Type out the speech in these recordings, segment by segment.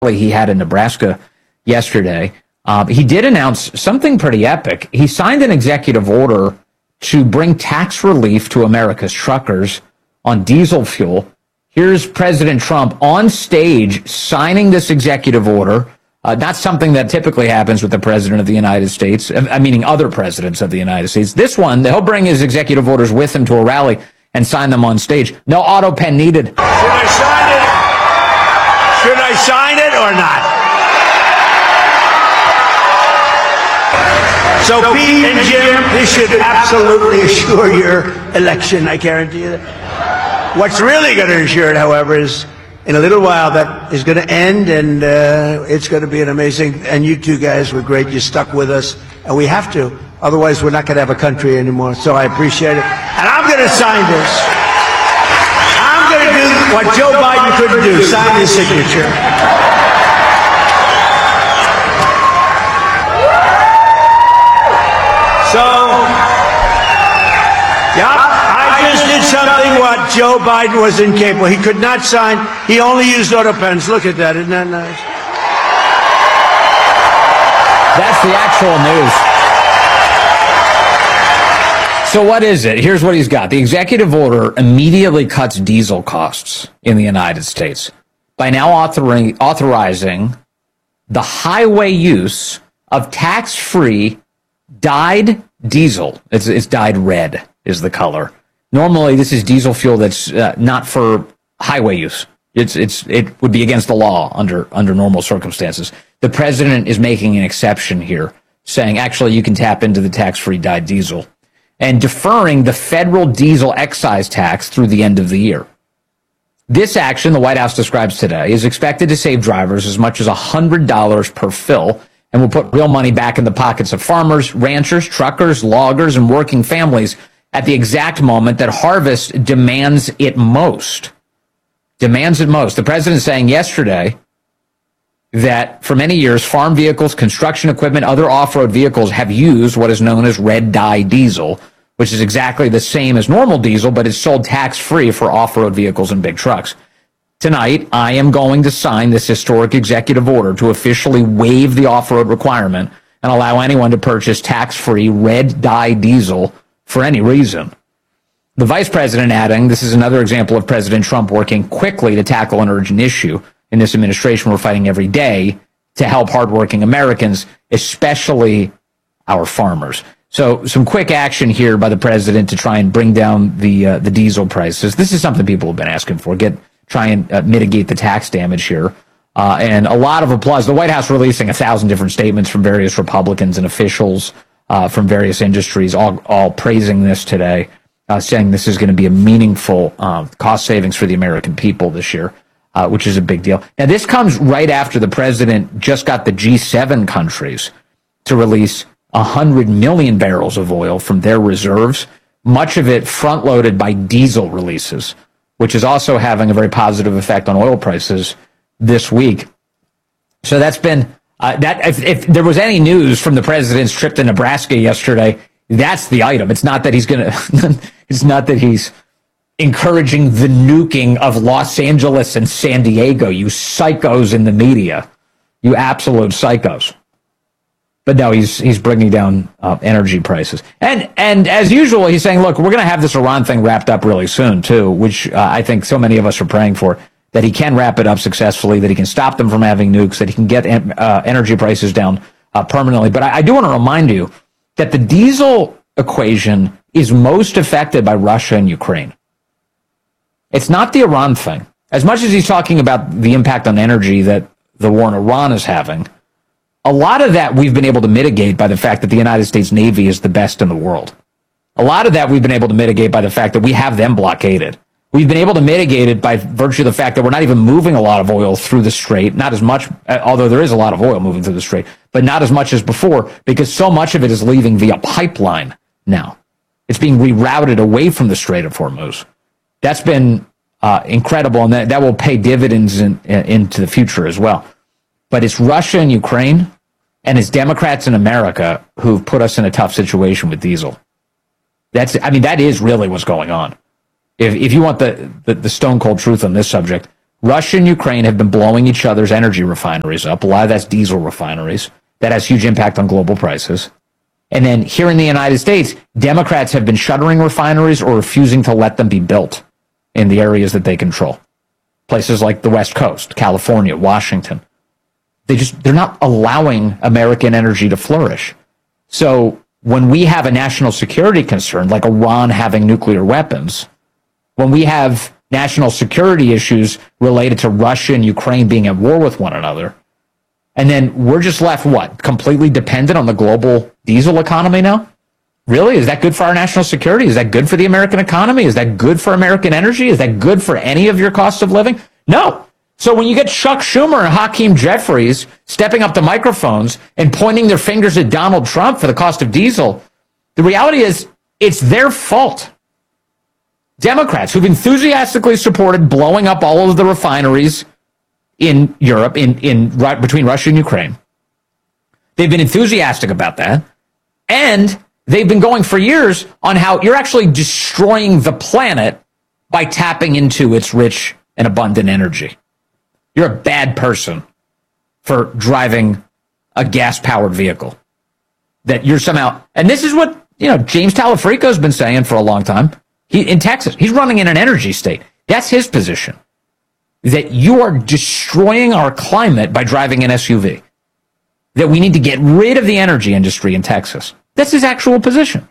he had in Nebraska yesterday. He did announce something pretty epic. He signed an executive order to bring tax relief to America's truckers on diesel fuel. Here's President Trump on stage signing this executive order. Not something that typically happens with the president of the United States, meaning other presidents of the United States. This one, he'll bring his executive orders with him to a rally and sign them on stage. No auto pen needed. Should I sign it? Should I sign it or not? So Pete and Jim, this should absolutely assure your election, I guarantee you that. What's really going to ensure it, however, is in a little while that is going to end, and it's going to be an amazing, and you two guys were great. You stuck with us, and we have to. Otherwise, we're not going to have a country anymore, so I appreciate it. And I'm going to sign this. I'm going to do what Joe Biden couldn't do, sign his signature. So, I just did something what Joe Biden was incapable. He could not sign. He only used auto pens. Look at that. Isn't that nice? That's the actual news. So what is it? Here's what he's got. The executive order immediately cuts diesel costs in the United States by now authorizing the highway use of tax-free dyed diesel. It's dyed red is the color. Normally, this is diesel fuel that's not for highway use. It would be against the law under normal circumstances. The president is making an exception here, saying actually you can tap into the tax-free dyed diesel and deferring the federal diesel excise tax through the end of the year. This action, the White House describes today, is expected to save drivers as much as $100 per fill and will put real money back in the pockets of farmers, ranchers, truckers, loggers, and working families at the exact moment that harvest demands it most. Demands it most. The president saying yesterday that for many years, farm vehicles, construction equipment, other off-road vehicles have used what is known as red dye diesel, which is exactly the same as normal diesel, but it's sold tax-free for off-road vehicles and big trucks. Tonight, I am going to sign this historic executive order to officially waive the off-road requirement and allow anyone to purchase tax-free red dye diesel for any reason. The vice president adding, this is another example of President Trump working quickly to tackle an urgent issue. In this administration, we're fighting every day to help hardworking Americans, especially our farmers. So some quick action here by the president to try and bring down the diesel prices. This is something people have been asking for. Try and mitigate the tax damage here. And a lot of applause. The White House releasing 1,000 different statements from various Republicans and officials from various industries, all praising this today, saying this is going to be a meaningful cost savings for the American people this year, which is a big deal. Now, this comes right after the president just got the G7 countries to release 100 million barrels of oil from their reserves, much of it front-loaded by diesel releases, which is also having a very positive effect on oil prices this week. So that's been if there was any news from the president's trip to Nebraska yesterday, that's the item. It's not that it's not that he's encouraging the nuking of Los Angeles and San Diego, you psychos in the media, you absolute psychos. But no, he's bringing down energy prices. And as usual, he's saying, look, we're going to have this Iran thing wrapped up really soon, too, which I think so many of us are praying for, that he can wrap it up successfully, that he can stop them from having nukes, that he can get energy prices down permanently. But I do want to remind you that the diesel equation is most affected by Russia and Ukraine. It's not the Iran thing. As much as he's talking about the impact on energy that the war in Iran is having, a lot of that we've been able to mitigate by the fact that the United States Navy is the best in the world. A lot of that we've been able to mitigate by the fact that we have them blockaded. We've been able to mitigate it by virtue of the fact that we're not even moving a lot of oil through the Strait, not as much, although there is a lot of oil moving through the Strait, but not as much as before because so much of it is leaving via pipeline now. It's being rerouted away from the Strait of Hormuz. That's been incredible, and that will pay dividends into the future as well. But it's Russia and Ukraine, and it's Democrats in America who've put us in a tough situation with diesel. That is really what's going on. If you want the stone cold truth on this subject, Russia and Ukraine have been blowing each other's energy refineries up. A lot of that's diesel refineries. That has huge impact on global prices. And then here in the United States, Democrats have been shuttering refineries or refusing to let them be built in the areas that they control. Places like the West Coast, California, Washington. They're not allowing American energy to flourish. So when we have a national security concern, like Iran having nuclear weapons, when we have national security issues related to Russia and Ukraine being at war with one another, and then we're just left, what, completely dependent on the global diesel economy now? Really? Is that good for our national security? Is that good for the American economy? Is that good for American energy? Is that good for any of your cost of living? No. So when you get Chuck Schumer and Hakeem Jeffries stepping up to microphones and pointing their fingers at Donald Trump for the cost of diesel, the reality is it's their fault. Democrats who've enthusiastically supported blowing up all of the refineries in Europe, between Russia and Ukraine. They've been enthusiastic about that. And they've been going for years on how you're actually destroying the planet by tapping into its rich and abundant energy. You're a bad person for driving a gas-powered vehicle. That you're somehow, and this is what, James Talafrico's been saying for a long time. In Texas, he's running in an energy state. That's his position. That you are destroying our climate by driving an SUV. That we need to get rid of the energy industry in Texas. That's his actual position.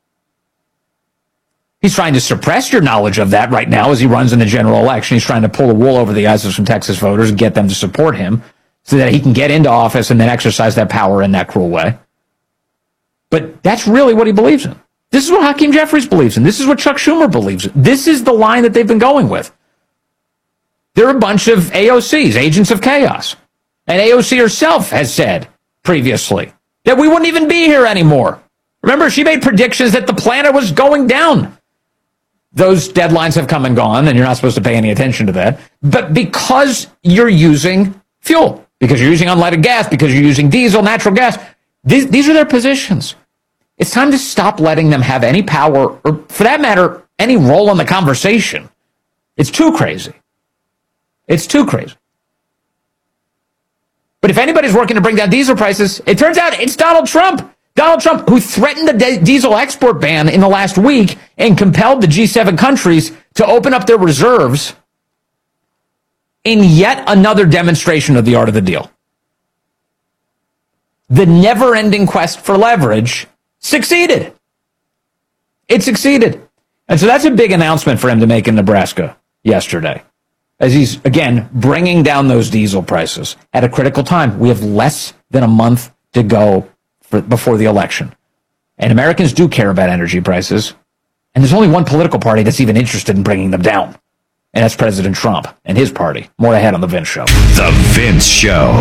He's trying to suppress your knowledge of that right now as he runs in the general election. He's trying to pull the wool over the eyes of some Texas voters and get them to support him so that he can get into office and then exercise that power in that cruel way. But that's really what he believes in. This is what Hakeem Jeffries believes in. This is what Chuck Schumer believes in. This is the line that they've been going with. They're a bunch of AOCs, agents of chaos. And AOC herself has said previously that we wouldn't even be here anymore. Remember, she made predictions that the planet was going down. Those deadlines have come and gone, and you're not supposed to pay any attention to that. But because you're using fuel, because you're using unleaded gas, because you're using diesel, natural gas, these are their positions. It's time to stop letting them have any power, or for that matter, any role in the conversation. It's too crazy. It's too crazy. But if anybody's working to bring down diesel prices, it turns out it's Donald Trump. Donald Trump, who threatened the diesel export ban in the last week and compelled the G7 countries to open up their reserves in yet another demonstration of the art of the deal. The never-ending quest for leverage succeeded. It succeeded. And so that's a big announcement for him to make in Nebraska yesterday, as he's, again, bringing down those diesel prices at a critical time. We have less than a month to go before the election. And Americans do care about energy prices. And there's only one political party that's even interested in bringing them down. And that's President Trump and his party. More ahead on The Vince Show. The Vince Show.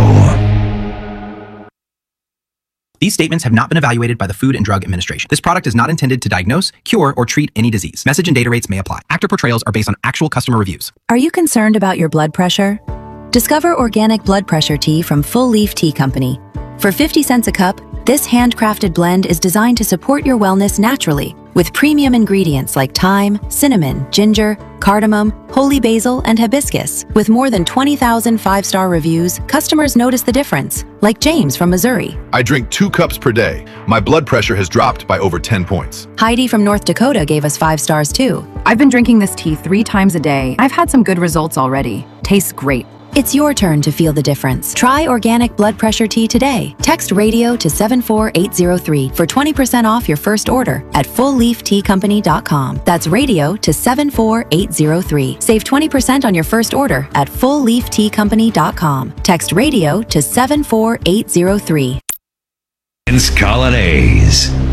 These statements have not been evaluated by the Food and Drug Administration. This product is not intended to diagnose, cure, or treat any disease. Message and data rates may apply. Actor portrayals are based on actual customer reviews. Are you concerned about your blood pressure? Discover organic blood pressure tea from Full Leaf Tea Company. For 50 cents a cup, this handcrafted blend is designed to support your wellness naturally with premium ingredients like thyme, cinnamon, ginger, cardamom, holy basil, and hibiscus. With more than 20,000 five-star reviews, customers notice the difference, like James from Missouri. I drink 2 cups per day. My blood pressure has dropped by over 10 points. Heidi from North Dakota gave us 5 stars too. I've been drinking this tea 3 times a day. I've had some good results already. Tastes great. It's your turn to feel the difference. Try organic blood pressure tea today. Text radio to 74803 for 20% off your first order at fullleafteacompany.com. That's radio to 74803. Save 20% on your first order at fullleafteacompany.com. Text radio to 74803. Vince Colonnese.